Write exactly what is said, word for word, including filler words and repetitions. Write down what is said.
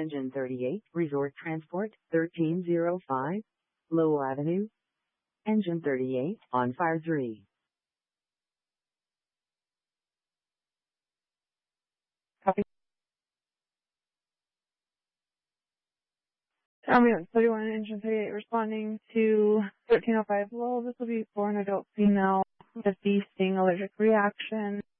Engine thirty-eight, Resort Transport, thirteen oh five, Lowell Avenue. Engine thirty-eight, on fire three. Copy. Ambulance thirty-one, Engine thirty-eight, responding to thirteen oh five Lowell. This will be for an adult female with a feasting allergic reaction.